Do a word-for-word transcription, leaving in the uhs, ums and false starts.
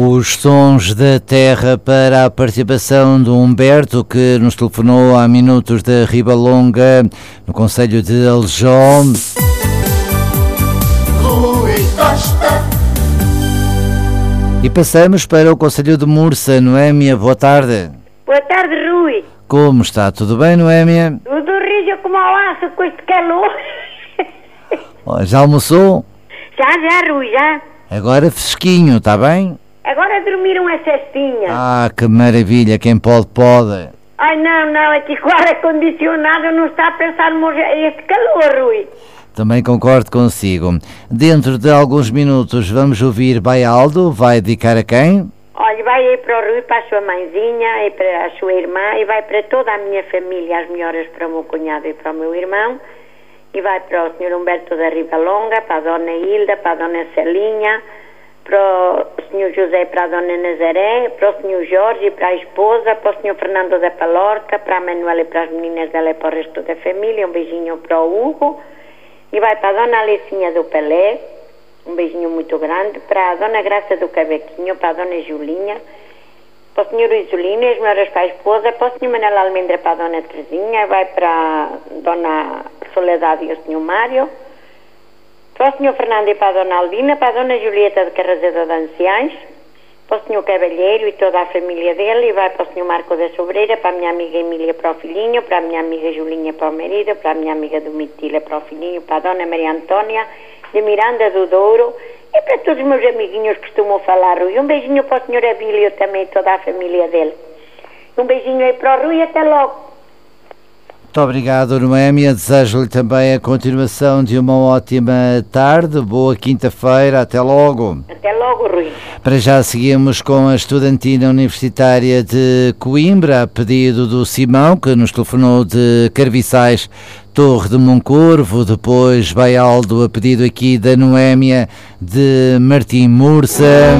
Os sons da terra para a participação do Humberto, que nos telefonou há minutos da Ribalonga, no concelho de Aljó. Rui Costa. E passamos para o concelho de Mursa. Noémia, boa tarde. Boa tarde, Rui. Como está? Tudo bem, Noémia? Tudo rijo como ao aço com este calor. Oh, já almoçou? Já, já, Rui, já. Agora fresquinho, está bem? Agora dormiram a cestinha. Ah, que maravilha, quem pode, pode. Ai, não, não, aqui com o ar-condicionado não está a pensar morrer este calor, Rui. Também concordo consigo. Dentro de alguns minutos vamos ouvir Baialdo. Vai dedicar a quem? Olha, vai aí para o Rui, para a sua mãezinha, e para a sua irmã, e vai para toda a minha família, as melhoras para o meu cunhado e para o meu irmão, e vai para o senhor Humberto da Ribalonga, para a dona Hilda, para a dona Celinha, para o senhor José, para a dona Nazaré, para o senhor Jorge e para a esposa, para o senhor Fernando da Palorca, para a Manuela e para as meninas dela e para o resto da família. Um beijinho para o Hugo. E vai para a dona Alicinha do Pelé, um beijinho muito grande, para a dona Graça do Cabequinho, para a dona Julinha, para o senhor Isolino e as melhoras para a esposa, para o senhor Manela Almendra, para a dona Terezinha, vai para a dona Soledade e o senhor Mário, para o senhor Fernando e para a dona Aldina, para a dona Julieta de Carrazeda de Anciães, para o senhor Cavalheiro e toda a família dele, e vai para o senhor Marco da Sobreira, para a minha amiga Emília, para o filhinho, para a minha amiga Julinha, para o marido, para a minha amiga Domitila, para o filhinho, para a dona Maria Antônia de Miranda do Douro, e para todos os meus amiguinhos que costumam falar, Rui. Um beijinho para o senhor Abílio também, toda a família dele. Um beijinho aí para o Rui e até logo. Muito obrigado, Noémia. Desejo-lhe também a continuação de uma ótima tarde. Boa quinta-feira. Até logo. Até logo, Rui. Para já seguimos com a estudantina universitária de Coimbra, a pedido do Simão, que nos telefonou de Carviçais, Torre de Moncorvo. Depois Baialdo, a pedido aqui da Noémia, de Martim Mursa.